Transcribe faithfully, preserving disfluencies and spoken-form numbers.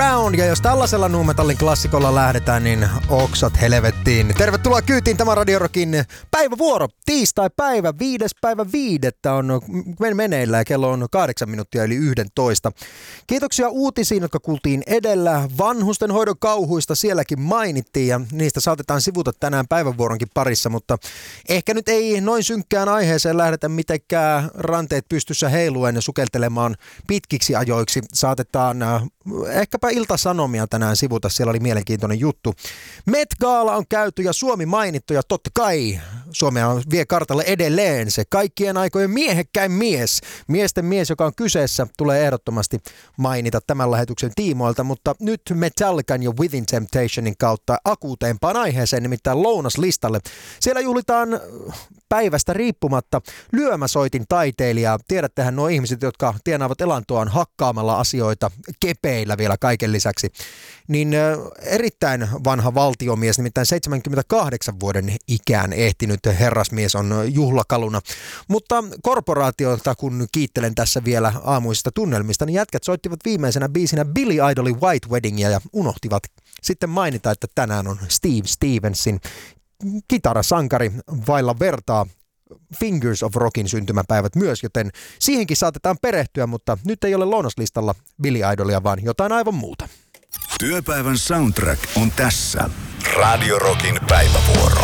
Ground, ja jos tällaisella nu-metallin klassikolla lähdetään, niin oksat helvettiin. Tervetuloa kyytiin, tämä Radio Rockin päivävuoro. Tiistai-päivä, viides päivä viidettä on meneillään ja kello on kahdeksan minuuttia yli yhdentoista. Kiitoksia uutisiin, jotka kuultiin edellä. Vanhustenhoidon kauhuista sielläkin mainittiin ja niistä saatetaan sivuta tänään päivävuoronkin parissa, mutta ehkä nyt ei noin synkkään aiheeseen lähdetä mitenkään ranteet pystyssä heiluen ja sukeltelemaan pitkiksi ajoiksi. Saatetaan äh, ehkäpä Ilta-Sanomia tänään sivuta, siellä oli mielenkiintoinen juttu. Met Gala on käyty ja Suomi mainittu ja totta kai Suomea vie kartalle edelleen se kaikkien aikojen miehekkäin mies. Miesten mies, joka on kyseessä, tulee ehdottomasti mainita tämän lähetyksen tiimoilta, mutta nyt Metallican ja Within Temptationin kautta akuuteimpaan aiheeseen, nimittäin lounaslistalle. Siellä juhlitaan päivästä riippumatta lyömäsoitin taiteilijaa. Tiedättehän nuo ihmiset, jotka tienaavat elantoaan hakkaamalla asioita kepeillä vielä kaiken lisäksi. Niin erittäin vanha valtiomies, nimittäin seitsemänkymmentäkahdeksan vuoden ikään ehtinyt herrasmies on juhlakaluna. Mutta korporaatiota, kun kiittelen tässä vielä aamuisista tunnelmista, niin jätkät soittivat viimeisenä biisinä Billy Idolin White Weddingia ja unohtivat sitten mainita, että tänään on Steve Stevensin kitarasankari vailla vertaa Fingers of Rockin syntymäpäivät myös, joten siihenkin saatetaan perehtyä, mutta nyt ei ole lounaslistalla Billy Idolia, vaan jotain aivan muuta. Työpäivän soundtrack on tässä. Radio Rockin päivävuoro.